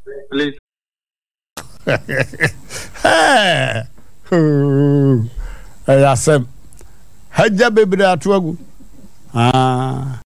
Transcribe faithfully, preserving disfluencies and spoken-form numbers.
Please. Hey. Hey, Asem. Haja bebre atuagu. Ah.